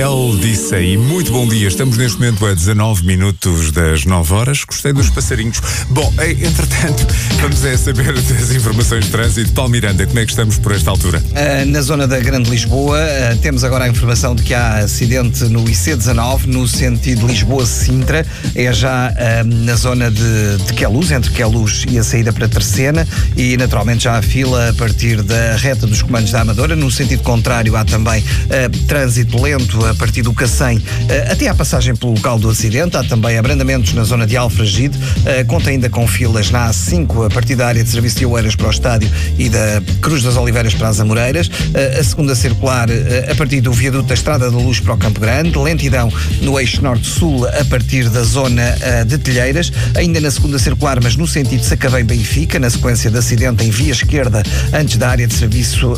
El disse aí, muito bom dia. Estamos neste momento a 19 minutos das 9 horas. Gostei dos passarinhos. Bom, entretanto, vamos saber das informações de trânsito. Paulo Miranda, como é que estamos por esta altura? Na zona da Grande Lisboa, temos agora a informação de que há acidente no IC19, no sentido Lisboa-Sintra. É já na zona de Queluz, entre Queluz e a saída para Terceira. E, naturalmente, já há fila a partir da reta dos comandos da Amadora. No sentido contrário, há também trânsito lento a partir do Cacém até à passagem pelo local do acidente. Há também abrandamentos na zona de Alfragide. Conta ainda com filas na A5 a partir da área de serviço de Oeiras para o estádio e da Cruz das Oliveiras para as Amoreiras. A segunda circular a partir do viaduto da Estrada da Luz para o Campo Grande. Lentidão no eixo norte-sul a partir da zona de Telheiras. Ainda na segunda circular, mas no sentido Sacavém-Benfica, na sequência de acidente em via esquerda antes da área de serviço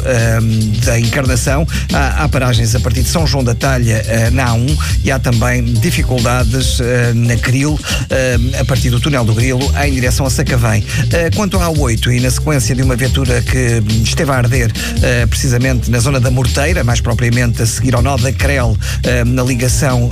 da Encarnação. Há paragens a partir de São João da Talha na A1 e há também dificuldades na Grilo, a partir do túnel do Grilo em direção a Sacavém. Quanto à A8 e na sequência de uma viatura que esteve a arder precisamente na zona da Morteira, mais propriamente a seguir ao nó da Crel, na ligação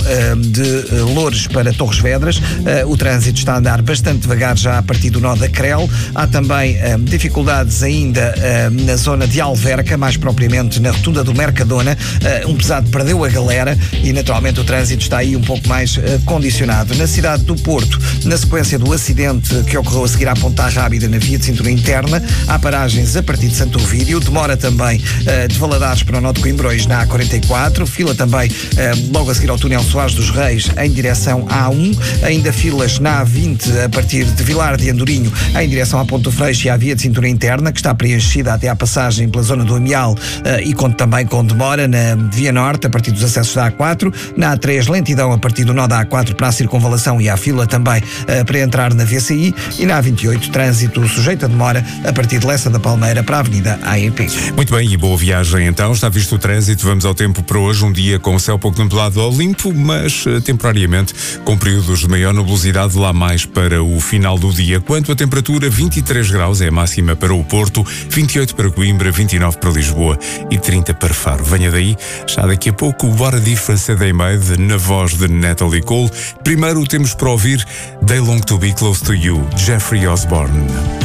de Loures para Torres Vedras, o trânsito está a andar bastante devagar já a partir do nó da Crel. Há também dificuldades ainda na zona de Alverca, mais propriamente na rotunda do Mercadona. Um pesado perdeu a galera e naturalmente o trânsito está aí um pouco mais condicionado. Na cidade do Porto, na sequência do acidente que ocorreu a seguir à Ponta Rábida na via de cintura interna, há paragens a partir de Santo Ovídio, demora também de Valadares para o nó de Coimbrões na A44, fila também logo a seguir ao túnel Soares dos Reis em direção à A1, ainda filas na A20 a partir de Vilar de Andorinho em direção à Ponte do Freixo e à via de cintura interna, que está preenchida até à passagem pela zona do Amial e conta também com demora na via norte a partir dos acessos da A4, na A3 lentidão a partir do nó da A4 para a circunvalação e à fila também para entrar na VCI, e na A28 trânsito sujeito a demora a partir de Lessa da Palmeira para a Avenida AEP. Muito bem, e boa viagem então. Está visto o trânsito. Vamos ao tempo para hoje. Um dia com o céu pouco nublado ao limpo, mas temporariamente com períodos de maior nubosidade lá mais para o final do dia. Quanto à temperatura, 23 graus é a máxima para o Porto, 28 para Coimbra, 29 para Lisboa e 30 para Faro. Venha daí, já daqui a pouco, What a Difference They Made, na voz de Natalie Cole. Primeiro temos para ouvir They Long to Be Close to You, Jeffrey Osborne.